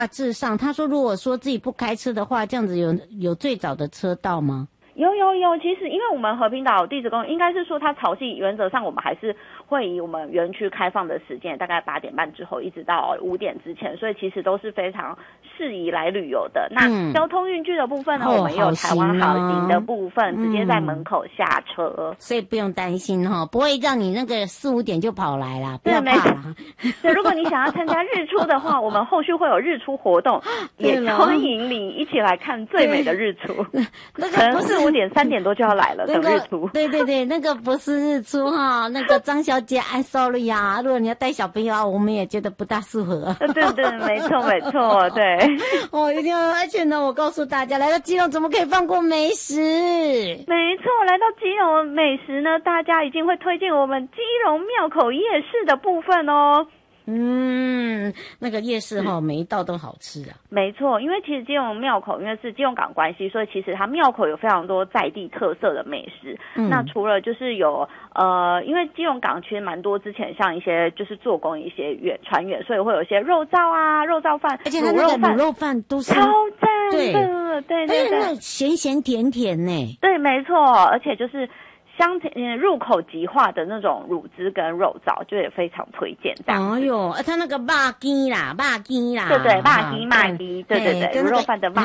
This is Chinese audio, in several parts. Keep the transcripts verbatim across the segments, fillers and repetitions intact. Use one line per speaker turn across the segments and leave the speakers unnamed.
大致上，他说如果说自己不开车的话，这样子有有最早的车道吗？
有有有，其实因为我们和平岛地质公园应该是说它潮汐原则上我们还是会以我们园区开放的时间大概八点半之后一直到五点之前，所以其实都是非常适宜来旅游的。那、嗯、交通运具的部分呢，哦、我们也有台湾好行的部分、嗯、直接在门口下车，
所以不用担心哈、哦，不会让你那个四五点就跑来啦，不要怕啦。
对，如果你想要参加日出的话，我们后续会有日出活动，也欢迎你一起来看最美的日出。那个不是五点三点多就要来了，等日出。
对对对，那个不是日出哈，那个张小姐 ，I'm sorry 啊，如果你要带小朋友啊，我们也觉得不大适合。
对对，没错没错，对。
哦，一定要，而且呢，我告诉大家，来到基隆怎么可以放过美食？
没错，来到基隆美食呢，大家一定会推荐我们基隆庙口夜市的部分哦。
嗯，那个夜市哈、哦，每一道都好吃啊。
没错，因为其实基隆庙口因为是基隆港关系，所以其实它庙口有非常多在地特色的美食。嗯、那除了就是有呃，因为基隆港其实蛮多之前像一些就是做工一些远船员，所以会有一些肉燥啊、肉燥饭，
而且它那个卤肉饭都是
超赞的，对对对对，
那咸咸甜甜呢。
对，没错，而且就是。香甜入口即化的那种乳汁跟肉燥，就也非常推荐这样。
哎呦，他那个肉羹啦，肉羹啦，
对对，肉羹、肉羹，对对对，卤肉饭的肉羹。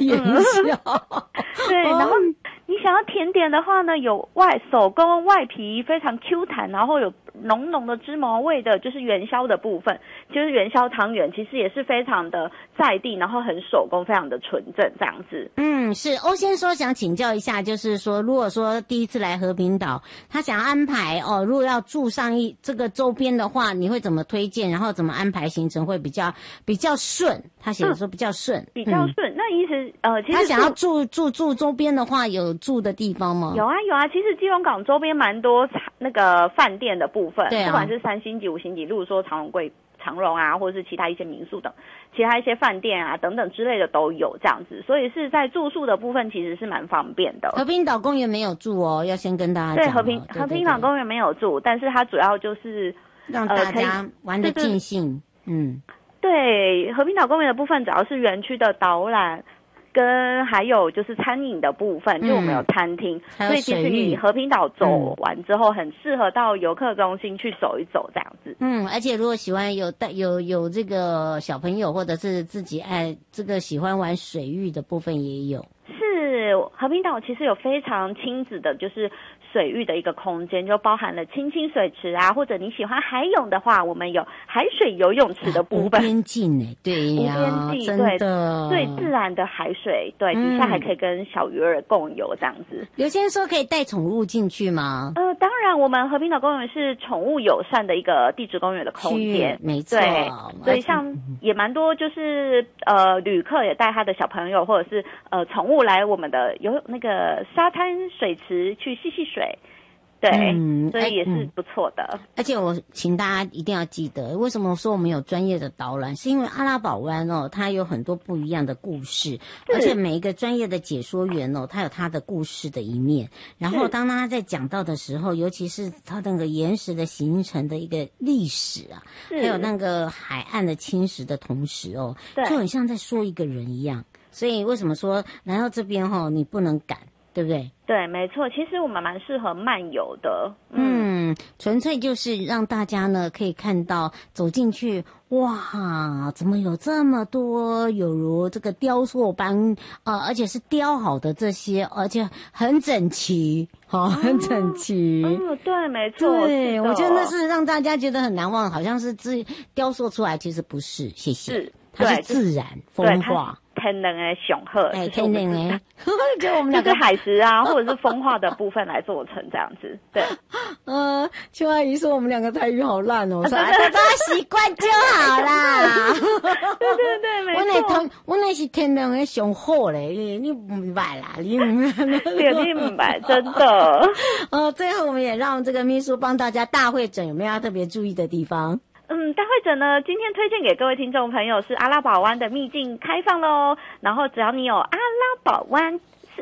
对，然后你想要甜点的话呢，有外手工外皮非常 Q 弹，然后有浓浓的芝麻味的，就是元宵的部分，就是元宵汤圆，其实也是非常的在地，然后很手工，非常的纯正这样子。
嗯，是欧先说想请教一下，就是说，如果说第一次来和平岛，他想安排哦，如果要住上一这个周边的话，你会怎么推荐？然后怎么安排行程会比较比较顺？他写的说比较顺，
嗯、比较顺。嗯、那意思呃，其实
他想要住住住周边的话，有住的地方吗？
有啊有啊，其实基隆港周边蛮多那个饭店的部分，
对啊、
不管是三星级、五星级，例如说长荣贵。长荣啊，或者是其他一些民宿等，其他一些饭店啊等等之类的都有这样子，所以是在住宿的部分其实是蛮方便的。
和平岛公园没有住哦，要先跟大家讲、哦。
对，和平
对对对
和平岛公园没有住，但是它主要就是
让大家玩得尽兴。呃、嗯，
对，和平岛公园的部分主要是园区的导览。跟还有就是餐饮的部分，就我们有餐厅，
嗯、
所以其实你和平岛走完之后，很适合到游客中心去走一走这样子。
嗯，而且如果喜欢有带有有这个小朋友，或者是自己爱这个喜欢玩水域的部分也有。
是和平岛其实有非常亲子的，就是水域的一个空间，就包含了清清水池啊，或者你喜欢海泳的话，我们有海水游泳池的部分。
无边境哎，对呀，
无边境，
对
的，最自然的海水，对，嗯、底下还可以跟小鱼儿共游这样子。
有些人说可以带宠物进去吗？
呃，当然，我们和平岛公园是宠物友善的一个地质公园的空间，
没错。
对，所以像也蛮多，就是呃，旅客也带他的小朋友或者是呃宠物来我们的有那个沙滩水池去戏戏水。对、嗯，所以也是不错的、嗯。
而且我请大家一定要记得，为什么说我们有专业的导览？是因为阿拉堡湾哦，它有很多不一样的故事，而且每一个专业的解说员哦，他有他的故事的一面。然后当他在讲到的时候，尤其是他那个岩石的形成的一个历史啊，还有那个海岸的侵蚀的同时哦，就很像在说一个人一样。所以为什么说来到这边哈、哦，你不能赶？对不对？
对，没错。其实我们蛮适合漫游的，
嗯，纯粹就是让大家呢可以看到走进去，哇，怎么有这么多有如这个雕塑般啊、呃，而且是雕好的这些，而且很整齐，好、哦，很整齐。
嗯，对，没错。
对，我觉得那是让大家觉得很难忘，好像是自雕塑出来，其实不是，谢谢。是，它是自然风化。
天然的雄鹤，
哎，天然的，
就我们两个海石啊，或者是风化的部分来做成这样子。对，
呃，邱阿姨说我们两个台语好烂哦，我说大家习惯就好啦。
对对对，没错。
我那我那是天然的雄鹤嘞，你你不明白啦，你
你你明白，真的。
呃，最后我们也让这个秘书帮大家大会诊有没有要特别注意的地方？
嗯，大会诊呢，今天推荐给各位听众朋友是阿拉堡湾的秘境开放喽。然后只要你有阿拉堡湾是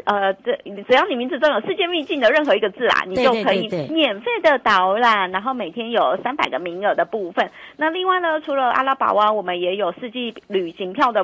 呃，这只要你名字中有世界秘境的任何一个字啊，你就可以免费的导览，然后每天有三百个名额的部分。那另外呢，除了阿拉堡湾，我们也有四季旅行票的